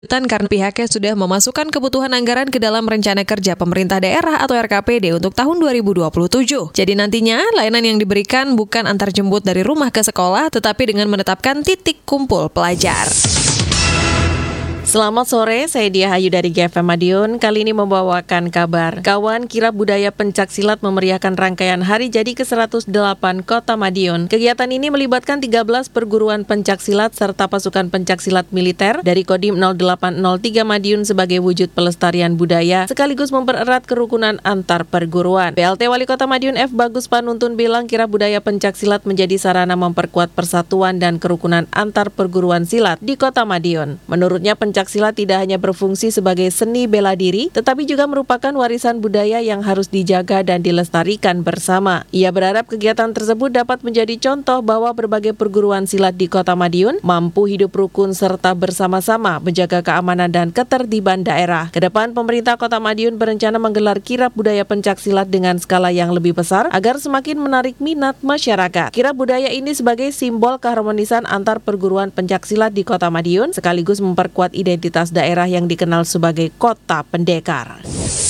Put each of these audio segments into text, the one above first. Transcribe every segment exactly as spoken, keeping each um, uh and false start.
Karena pihaknya sudah memasukkan kebutuhan anggaran ke dalam rencana kerja pemerintah daerah atau R K P D untuk tahun dua ribu dua puluh tujuh. Jadi nantinya layanan yang diberikan bukan antar jemput dari rumah ke sekolah, tetapi dengan menetapkan titik kumpul pelajar. Selamat sore, saya Dia Hayu dari G F M Madiun. Kali ini membawakan kabar. Kawan Kirab Budaya Pencaksilat memeriahkan rangkaian hari jadi ke seratus delapan Kota Madiun. Kegiatan ini melibatkan tiga belas perguruan pencaksilat serta pasukan pencaksilat militer dari Kodim nol delapan nol tiga Madiun sebagai wujud pelestarian budaya sekaligus mempererat kerukunan antar perguruan. P L T Wali Kota Madiun F. Bagus Panuntun bilang Kirab Budaya Pencaksilat menjadi sarana memperkuat persatuan dan kerukunan antar perguruan silat di Kota Madiun. Menurutnya pencaksilat Pencaksilat tidak hanya berfungsi sebagai seni bela diri, tetapi juga merupakan warisan budaya yang harus dijaga dan dilestarikan bersama. Ia berharap kegiatan tersebut dapat menjadi contoh bahwa berbagai perguruan silat di Kota Madiun mampu hidup rukun serta bersama-sama menjaga keamanan dan ketertiban daerah. Kedepan, pemerintah Kota Madiun berencana menggelar kirab budaya pencaksilat dengan skala yang lebih besar agar semakin menarik minat masyarakat. Kirab budaya ini sebagai simbol keharmonisan antar perguruan pencaksilat di Kota Madiun sekaligus memperkuat identitas daerah yang dikenal sebagai kota pendekar.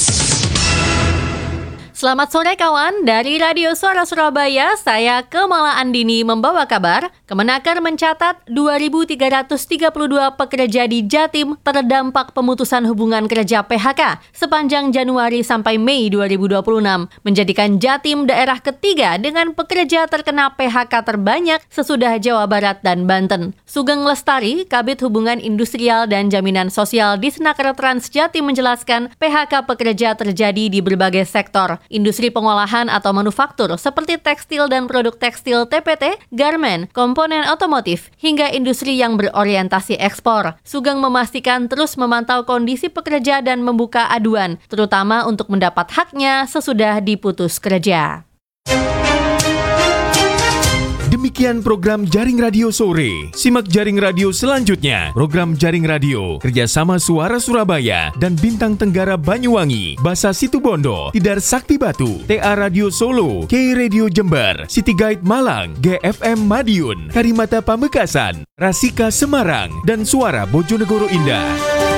Selamat sore kawan, dari Radio Suara Surabaya, saya Kemala Andini membawa kabar. Kemenaker mencatat dua ribu tiga ratus tiga puluh dua pekerja di Jatim terdampak pemutusan hubungan kerja P H K sepanjang Januari sampai Mei dua ribu dua puluh enam, menjadikan Jatim daerah ketiga dengan pekerja terkena P H K terbanyak sesudah Jawa Barat dan Banten. Sugeng Lestari, Kabid Hubungan Industrial dan Jaminan Sosial di Snaker Trans Jatim menjelaskan P H K pekerja terjadi di berbagai sektor. Industri pengolahan atau manufaktur seperti tekstil dan produk tekstil T P T, garmen, komponen otomotif, hingga industri yang berorientasi ekspor. Sugeng memastikan terus memantau kondisi pekerja dan membuka aduan, terutama untuk mendapat haknya sesudah diputus kerja. Demikian program Jaring Radio Sore. Simak Jaring Radio selanjutnya. Program Jaring Radio kerjasama Suara Surabaya dan Bintang Tenggara Banyuwangi, Basa Situbondo, Tidar Sakti Batu, T A Radio Solo, K Radio Jember, City Guide Malang, G F M Madiun, Karimata Pamekasan, Rasika Semarang, dan Suara Bojonegoro Indah.